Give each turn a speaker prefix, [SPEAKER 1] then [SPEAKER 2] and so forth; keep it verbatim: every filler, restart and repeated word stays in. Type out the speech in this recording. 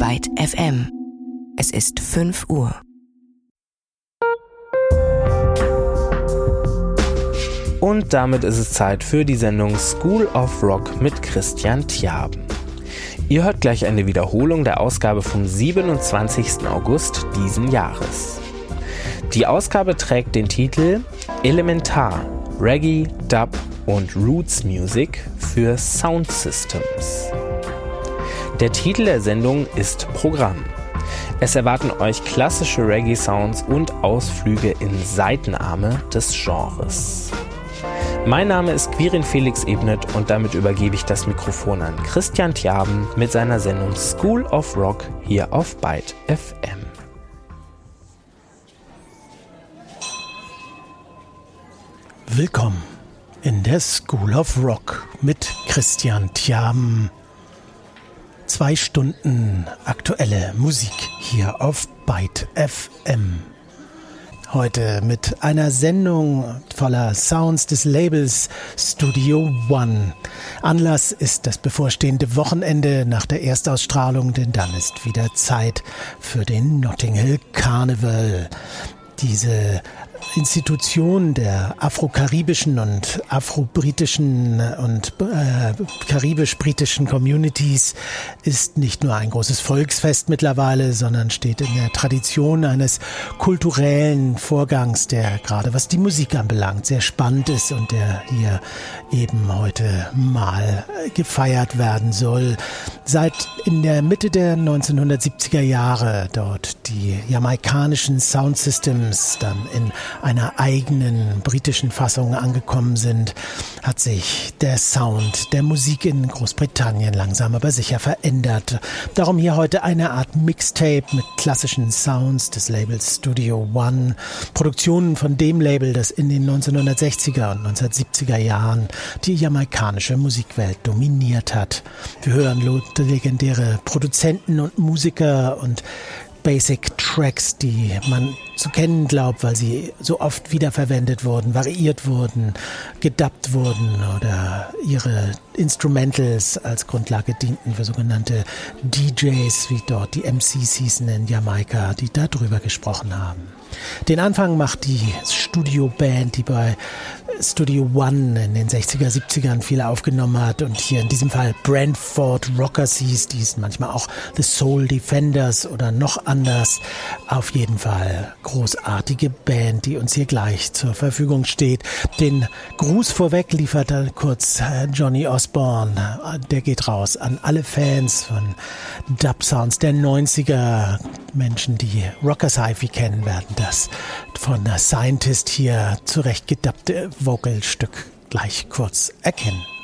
[SPEAKER 1] Byte F M. Es ist fünf Uhr.
[SPEAKER 2] Und damit ist es Zeit für die Sendung School of Rock mit Christian Tjaben. Ihr hört gleich eine Wiederholung der Ausgabe vom siebenundzwanzigsten August diesen Jahres. Die Ausgabe trägt den Titel Elementar, Reggae, Dub und Roots Music für Sound Systems. Der Titel der Sendung ist Programm. Es erwarten euch klassische Reggae-Sounds und Ausflüge in Seitenarme des Genres. Mein Name ist Quirin Felix Ebnet und damit übergebe ich das Mikrofon an Christian Tjaben mit seiner Sendung School of Rock hier auf Byte F M.
[SPEAKER 3] Willkommen in der School of Rock mit Christian Tjaben. Zwei Stunden aktuelle Musik hier auf Byte F M. Heute mit einer Sendung voller Sounds des Labels Studio One. Anlass ist das bevorstehende Wochenende nach der Erstausstrahlung, denn dann ist wieder Zeit für den Notting Hill Carnival. Diese Institution der afro-karibischen und afro-britischen und äh, karibisch-britischen Communities ist nicht nur ein großes Volksfest mittlerweile, sondern steht in der Tradition eines kulturellen Vorgangs, der gerade was die Musik anbelangt sehr spannend ist und der hier eben heute mal gefeiert werden soll. Seit in der Mitte der neunzehnhundertsiebziger Jahre dort die jamaikanischen Sound Systems dann in einer eigenen britischen Fassung angekommen sind, hat sich der Sound der Musik in Großbritannien langsam aber sicher verändert. Darum hier heute eine Art Mixtape mit klassischen Sounds des Labels Studio One, Produktionen von dem Label, das in den neunzehnhundertsechziger und neunzehnhundertsiebziger Jahren die jamaikanische Musikwelt dominiert hat. Wir hören legendäre Produzenten und Musiker und Basic Tracks, die man zu kennen glaubt, weil sie so oft wiederverwendet wurden, variiert wurden, gedubbt wurden oder ihre Instrumentals als Grundlage dienten für sogenannte D Js, wie dort die M Cs hießen in Jamaika, die darüber gesprochen haben. Den Anfang macht die Studioband, die bei Studio One in den sechziger, siebzigern viel aufgenommen hat und hier in diesem Fall Brentford Rockers hieß, die ist manchmal auch The Soul Defenders oder noch anders. Auf jeden Fall großartige Band, die uns hier gleich zur Verfügung steht. Den Gruß vorweg liefert er kurz Johnny Osborne. Der geht raus an alle Fans von Dub Sounds der neunziger. Menschen, die Rockers Hi-Fi kennen, werden das von der Scientist hier zurecht gedubbte Vocalstück gleich kurz erkennen.